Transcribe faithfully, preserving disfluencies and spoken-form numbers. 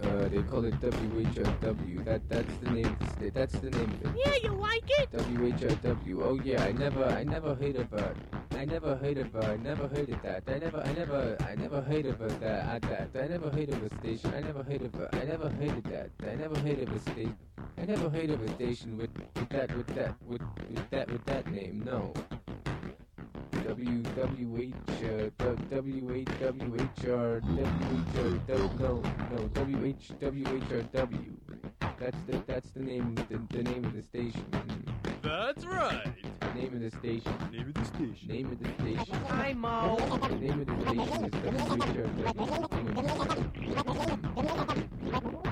Uh, they call it W H R W. That that's the name. Of the sta- that's the name of it. Yeah, you like it? W H R W. Oh yeah, I never, I never heard of uh, I never heard of, uh, I never heard of that. I never, I never, I never heard of uh, that. Uh, that. I never heard of a station. I never heard of, uh, I never heard of that. I never heard of a station. I never heard of a station with, with that, with that, with, with that, with that name. No. W W H uh, W H W H R W H R W no no W H W H R W. That's the that's the name the, the name of the station. That's right. The name of the station. Name of the station. Name of the station. Hi, Mo. The name of the station is W H R W.